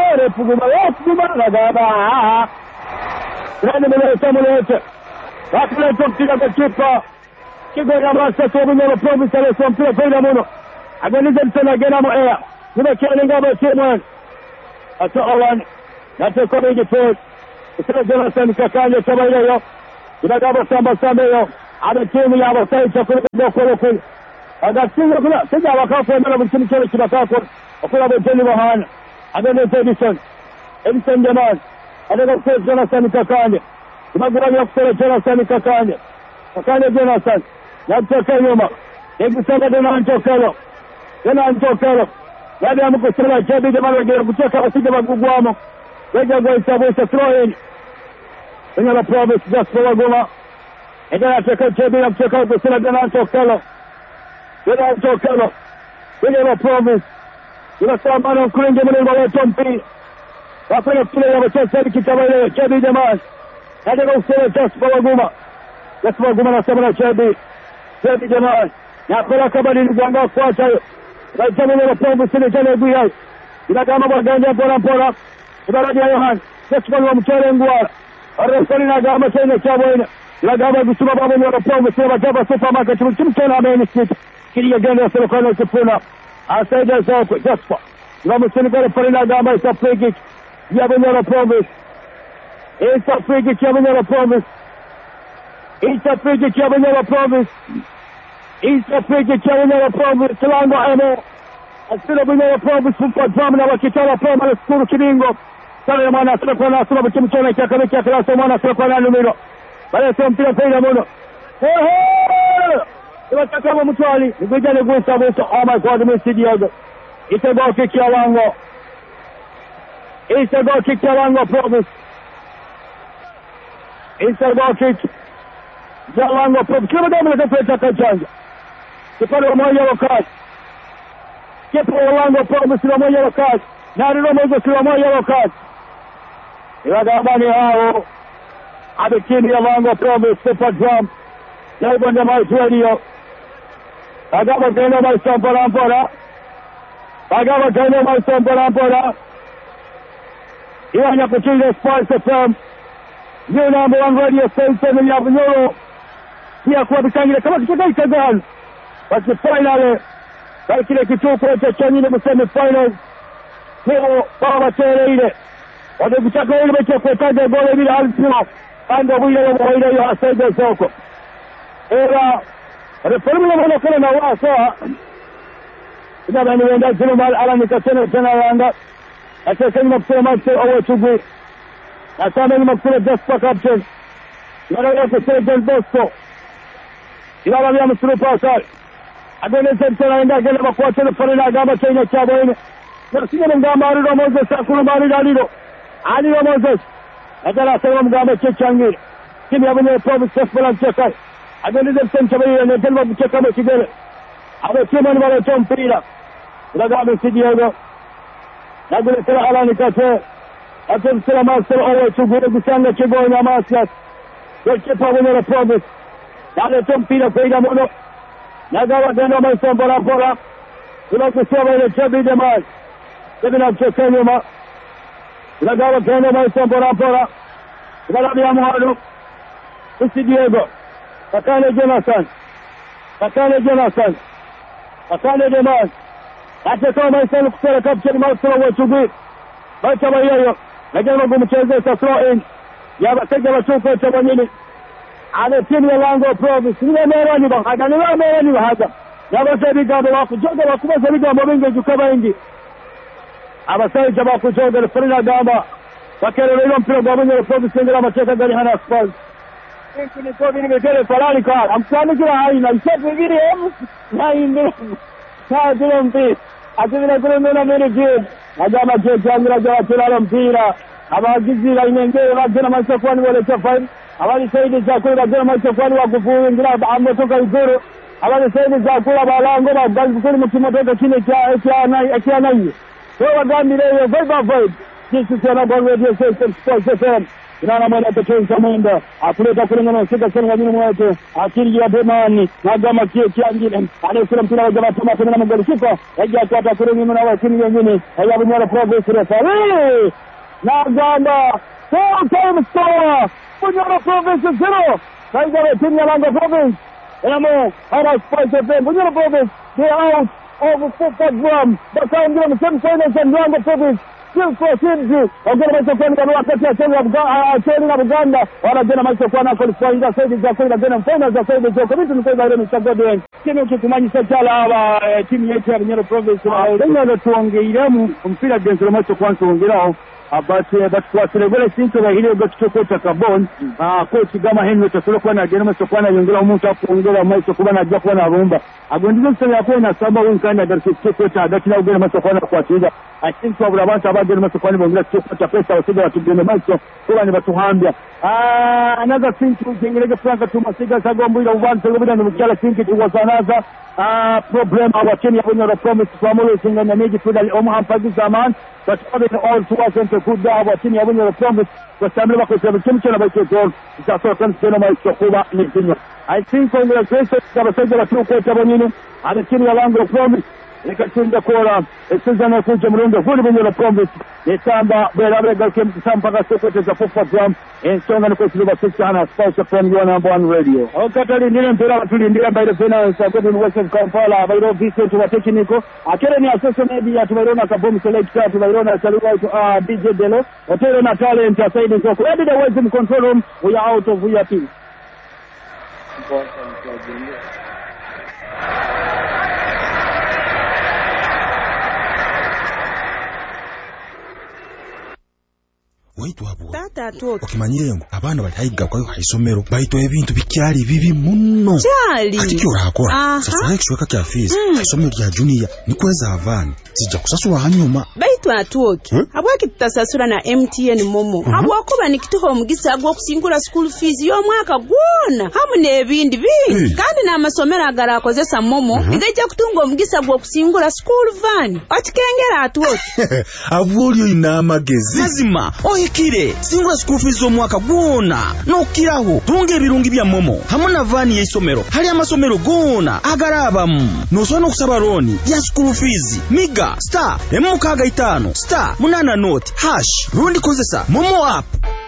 Puguma Nagaba Rani Meleta Muleta Rakula Toptika the Chipa Kigora Rasa to the province of some Pila Agonizan again on air. You know, killing over Timon. That's all one. That's a coming first. Instead of Jonathan Kakanya Samayo, you know, Samba Samayo, and the team we have a stage of the and that's since I walk off with some church to the top of Jenny Mohan, and then the Edison, Edison Demand, and then of course Jonathan Kakanya. You might go up to Jonathan Kakanya. Kakanya Jonathan, that's a Kayuma. Every Saturday night, Jokelo. Then I'm Jokelo. Yadi amukusema Jebi jamani wengine kucheka wasije maguguamo. Weja kwa isabu throw in. Wenye la province just for Waguma. Ega ataka Jebi na kucheka kusema tena Jokelo. Tena Jokelo. Wenye la province. Ila sambano kulinge mwenye wale Tompi. Wafanya kile ya mchezo kitawale Jebi jamani. Yadi kusema just for Waguma. Just for Waguma na sema Jebi. Jebi jamani. Na kwa kabali ni kuanga kwa chayo. Rajamani wa pombe sile jana guya. Ila kama baganja pora. Ibaraji Yohan. Sesbal wa mchele ngwara. Arresali na gama tena chaboina. Ila kama kusuma babu wa pombe sile jaba supermarket mchimtena ameni street. Kili agenda sile kwa kufuna. Asaida zako Jasper. Ila msini kwa farina gama isa free kick. Ya benya wa pombe. Isa free kick ya benya wa pombe. Isa free kick ya benya wa pombe. Isa friki chawanya wa province Kilango Emo. Asila bunya wa province Fupa Dramina wa Kitala Poma na Skuru Kilingo. Sana ya mwana asila kwa na asila mchimchona kia kamiki ya kilasa mwana asila kwa na numero. Bale sio mpira kwa muno. Hehe! Iwa takama mtuali. Niguja negusa wusa. Oh my God, Mr. Diogo. Isa go kick ya wango. Isa go kick ya wango province. Isa go kick ya wango province. Kima dama na kafeta kachanja. Kipande moja wakati. Kipo wango province na moja wakati. Nari na moja wakati. Ila gabani hao. Abekini ya wango province super drum. Na ibonde mais radio. Agaba keno mais sampora. Agaba keno mais sampora. Iwa nya kuchinja Spice FM. New number 1 radio station ya Bunyoro. Pia kwa bikangile kama kichaka ikazana. Basi finale. Basi kile kituko cha chanyine mseme final. Leo baba tele ile. Wade kuchaka ile mechi kwa taja gole bila alipio. Ando wile wa ile ya Saidi Soko. Era reformu ya kana na wasa. Ina bani wenda zulumal ala nikasema tena Yanga. Asasa mkusema master au chugui. Asama mkusema Jasper captain. Ndio kusema Del Bosco. Ila wabia msuru pasal. Adone sentana enda gele makwata na farina gamba China chabo ine. Nasina ngamba ari Moses akulu mari dalilo. Ali Moses. Adala sema ngamba chechangi. Kimi abone province football chekai. Adone sentana ina ne delwa cheka me kigele. Abo chuma ni wale tompira. Ngamba Diego. Nagule sera ala nikate. Atem sera master owe chugure kusanga chigo na masas. Yechepa wale province. Dale tompira kwenda mono. Nagawa tena maisha bora. Ila kusema ile Jebi jamani. Jebi na mcheka nyuma. Nagawa tena maisha bora. Ila ya muhalo. Isi Diego. Kakale Jonathan. Kakale jamani. Acha kama maisha kusema captain master wa chugui. Bacha bayo. Najaribu kumchezea throw in. Ya bateja wachuko cha nini? Ana timu ya Lango province ni merani ba hada ni merani ba hada yabasabi gabo wako joga wakuba sabi gabo bengi jukaba ingi abasai jaba ku joga frina gamba bakere leo mpira gabo ni province ngala macheka gari hana asfalt ni kobi ni mekele farali ka amsani kila haina isabu vile hemu na inde saa dilo mpi ativina kule na mene jib ajama jejangira jawa tilalo mpira abagizi la inengele wajena maisha kwani wale chafai abali Saidi Zakula bajana maisha kwani wakufuru ngira ametoka Igoro abali Saidi Zakula balango babanzi kuli mtimotoka chini kia nai kwa wagambi leo vibe sisi sana kwa radio station Sports FM Kinana mwenda kutenza mwenda. Akuleta kulingana sika sana wajini mwetu. Akili ya Demani. Nagama kiangine. Anasema mpira wa jamaa kama kuna mgoli kipa. Haja kwa kulingana na wakini wengine. Haya Bunyoro Province referee. Nagama. Full time score. Bunyoro Province 0. Kaigare timu ya Lango Province. Emo ana spice FM. Bunyoro Province. They are out of football drum. Bakaingira msemu sana Lango Province. Still proceed. Ogera maisha kwa wakati ya Cheni na Buganda. Wana jana maisha kwa na qualifying saidi za kwenda jana mfano za saidi za komiti mkoa ile mchagode. Timu kitumani sajala hawa timu yetu ya Bunyoro Province. Ndio tuongeiramu mpira genzero macho kwanza ongerao. But kwa celebele sinto la hili gachoko cha Kabon coach Gama Henry tasolo kwa na jana sokwana yongera umuntu akuongera maisha kuba na jya kubona rumba agondizo sele yakona saba unkanya darikiko cha dakina ugera masokwana kwa tija I think kwa abantu abagera masokwana bongera kiko cha pesa wasije watugene maisha kuba ni batuhambya another thing to jingerege franka tumasiga sagombo ila ubanze ngobida ni mukala sinki tuwasanaza problem awacheni ya Bunyoro Province family singanya meji tudali omuhampazi zaman but all to us and good awacheni ya Bunyoro Province kwa sababu wako kwa kimcho na baki goal sasa tena maisha kuba ni timu I think congratulations kwa sababu watu kwa tabonini anachini ya Lango Province nikachinda kora season kuja mrundo huli Bunyoro Province nisamba bela galke msamba kwa soko za football drum ensonga niko siluba sisi ana sponsor from your number 1 radio okatali ndile mpira tulindira by the finance kwa ni Western Kampala by Vincent wa technical akere ni associate media tumeona Kabomu select tumeona Saluwa DJ Delo hotel na talent aside kwa ready the Western control room we are out of VIP Waitu hapo. Tata toki. Okimanyire ngo abana bali hayiga kwa haisomero bayito ebintu bikyali bibi munno. Kyali. Atiki orakora. Sasa ekishweka kya fees. Haisomero kya junior ni kweza avani. Sija kusasula hanyuma. Baitu atoki. Abwaki tutasasula na MTN Momo. Abwakuba nikituho omugisa agwo kusingula school fees yo mwaka gwona. Hamu nebindi bingi. Kandi na amasomero agala akozesa Momo igaja kutunga omugisa agwo kusingula school van. Atikengera atoki. Abwolyo ina magezi. Mazima. Kire singula school fees omwaka gwona nokiraho tunge ebirungi bya Momo hamuna vani y'isomero hali amasomero gona agarabamu nosona okusaba loan ya school fees miga star M65 star munana note hash rundi kozesa Momo app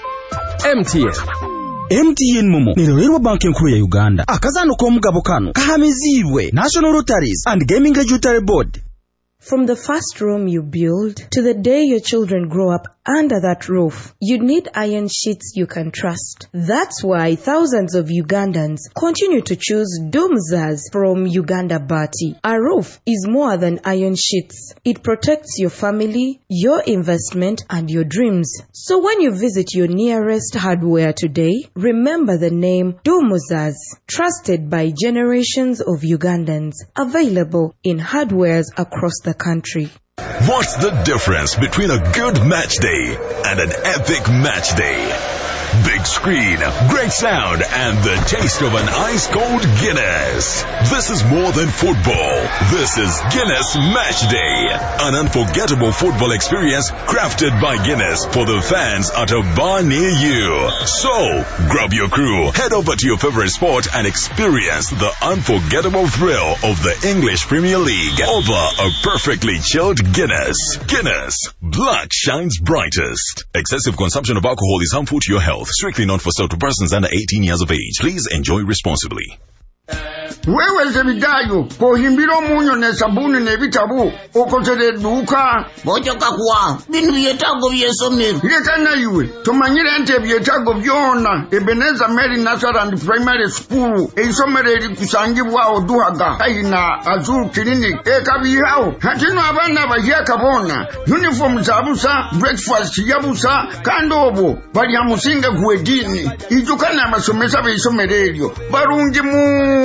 MTN Momo nirero banki nkuru ya Uganda akazano ko mugabo kano kahamizibwe National Lotteries and Gaming Regulatory Board. From the first room you build to the day your children grow up under that roof, you need iron sheets you can trust. That's why thousands of Ugandans continue to choose Dumzas from Uganda Bati. A roof is more than iron sheets. It protects your family, your investment, and your dreams. So when you visit your nearest hardware today, remember the name Dumzas, trusted by generations of Ugandans, available in hardwares across the country. What's the difference between a good match day and an epic match day? Big screen, great sound, and the taste of an ice-cold Guinness. This is more than football. This is Guinness Match Day. An unforgettable football experience crafted by Guinness for the fans at a bar near you. So, grab your crew, head over to your favorite sport and experience the unforgettable thrill of the English Premier League over a perfectly chilled Guinness. Guinness. Blood shines brightest. Excessive consumption of alcohol is harmful to your health. Strictly not for sale to persons under 18 years of age. Please enjoy responsibly. Wewe zebidayo kohimbiro munyo ne sabuni ne bitabu okosere duka bojoka kwa binu byetago byesomero yekana yiwe tumanyire ente byetago byona Ebeneza Mary Nursery and Primary School eisomero eri kusangibwa oduhaga aina Azul Clinic ekabihawo hatino abana bahyaka bona uniform zabusa breakfast yabusa kandobo bali amusinga kuedini ijukana amasomesa beisomero eryo barungi muno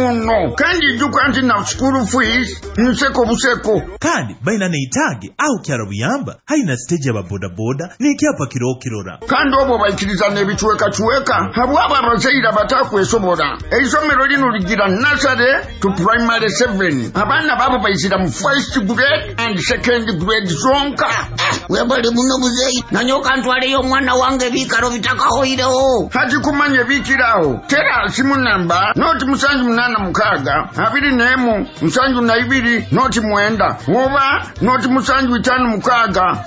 nnyo kandi jjuka nti na school fees nseko buseko kandi baina neitage au kyara buyamba haina stage aba boda boda n'ikyapa kirokirora kandi obwo bayikiriza n'ebichweka habwabo abazaire batakwesobola eisomero lino ligira nursery to primary 7 abaana babo bayisira mu first grade and second grade zonka webali muno muzeyi nanyoka ntwaleyo omwana wange bikaro bitakahoirewo hati kumanye bikirawo tera simu namba noti 7886 241 noti 9 oba noti 75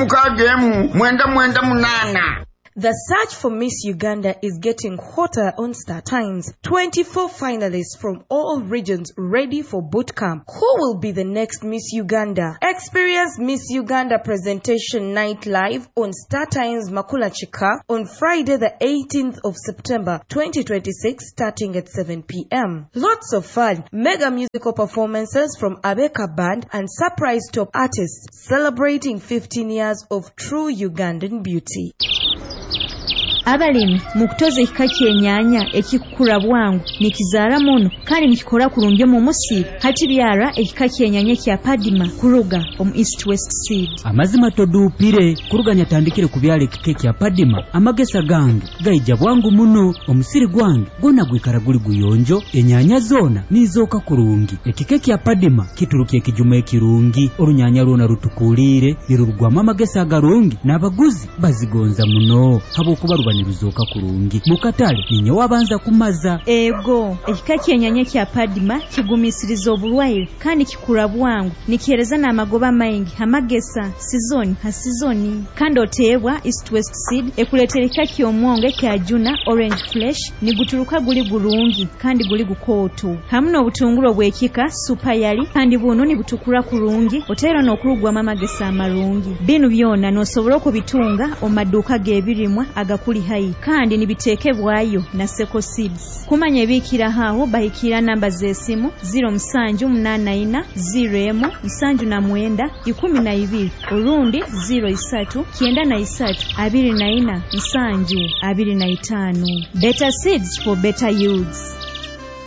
1 The search for Miss Uganda is getting hotter on Star Times. 24 finalists from all regions ready for boot camp. Who will be the next Miss Uganda? Experience Miss Uganda presentation night live on Star Times Makula Chika on Friday the 18th of September 2026 starting at 7 p.m. Lots of fun, mega musical performances from Abeka Band and surprise top artists celebrating 15 years of true Ugandan beauty. Abalimi mukutoza ekika kyennyanja ekikula bwangu nikizaala muno kandi nikikola kulungi mu musiru hati byara ekika kyennyanja kya Padima kuruga omu East West Seed. Amazima toduupire kuruganya tandikire ku byala ekika kya Padima amagesa gange gayija bwangu muno omusiri gwange gwonna gwikala guli guyonjo ennyanja zoona nizooka kulungi ekika kya Padima kitulukye ekijuma ekirungi olunyanya lwona lutukuliire lirugwamu amagesa agalungi n'abaguzi bazigonza muno habwokuba niruzoka kurungi mukatale ninyo wabanza kumaza ego ekika kyennyanja kya Padima kigumisiriza obulwaire kandi kikula bwangu nikyereza n'amagoba maingi amagesa sizoni ha sizoni kandi oteebwa East West Seed ekuleetera ekika ky'omwonge kya Juna Orange Flesh nigutuluka guli gulungi kandi guli gukooto hamu n'obutungulu bw'ekika Super Yali kandi buno nibutukula kulungi oteera n'okulugwamu amagesa amalungi bino byonna n'osobola okubitunga omaduuka g'ebirimwa agakuli hai kandi nibiteekebwayo na Seko Seeds. Kumanya ebikira hawo bahikira namba z'essimu 0784 olundi 03 Better Seeds for better yields.